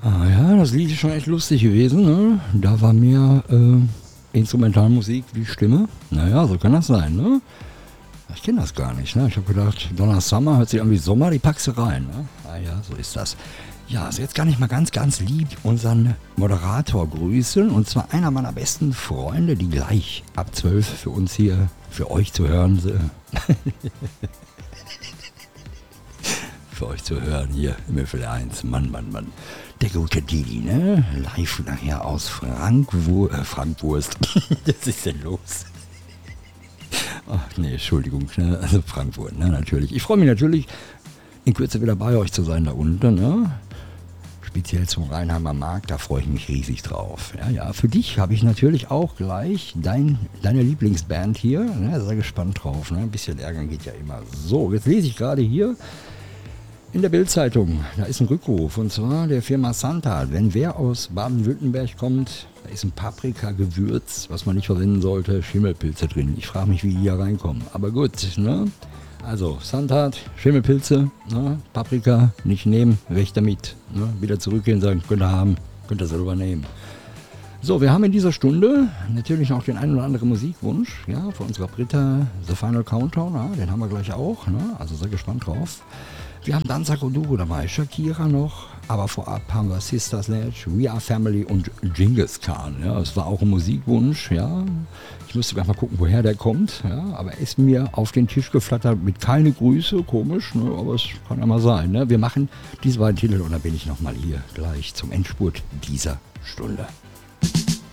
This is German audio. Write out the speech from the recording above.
Ah ja, das Lied ist schon echt lustig gewesen, ne? Da war mir Instrumentalmusik wie Stimme. Naja, so kann das sein, ne? Ich kenne das gar nicht, ne? Ich habe gedacht, Donna Summer hört sich an wie Sommer, die packst du rein, ne? Ah ja, so ist das. Ja, also jetzt kann ich mal ganz, ganz lieb unseren Moderator grüßen. Und zwar einer meiner besten Freunde, die gleich ab 12 für uns hier, für euch zu hören für euch zu hören hier im Öffel 1. Mann, Mann, Mann. Der gute Didi, ne? Live nachher aus Frankwurst. Was ist denn los? Ach nee, Entschuldigung, ne? Also Frankfurt, ne? Natürlich. Ich freue mich natürlich, in Kürze wieder bei euch zu sein da unten, ne? Speziell zum Rheinheimer Markt, da freue ich mich riesig drauf. Ja, ja, für dich habe ich natürlich auch gleich deine Lieblingsband hier, ne? Sei gespannt drauf, ne? Ein bisschen ärgern geht ja immer. So, jetzt lese ich gerade hier in der Bild-Zeitung, da ist ein Rückruf, und zwar der Firma Santa. Wenn wer aus Baden-Württemberg kommt, da ist ein Paprika-Gewürz, was man nicht verwenden sollte, Schimmelpilze drin. Ich frage mich, wie die hier reinkommen. Aber gut, ne? Also Santa, Schimmelpilze, ne? Paprika nicht nehmen, weg damit. Ne? Wieder zurückgehen und sagen, könnt ihr haben, könnt ihr selber nehmen. So, wir haben in dieser Stunde natürlich noch den einen oder anderen Musikwunsch, ja, von unserer Britta, The Final Countdown, ja, den haben wir gleich auch, ne? Also sehr gespannt drauf. Wir haben Danza Kuduro dabei, Shakira noch, aber vorab haben wir Sister Sledge, We Are Family und Genghis Khan. Ja, das war auch ein Musikwunsch, ja. Ich müsste gleich mal gucken, woher der kommt, ja. Aber er ist mir auf den Tisch geflattert mit keine Grüße, komisch, ne, aber es kann ja mal sein. Ne. Wir machen diese beiden Titel und dann bin ich nochmal hier gleich zum Endspurt dieser Stunde.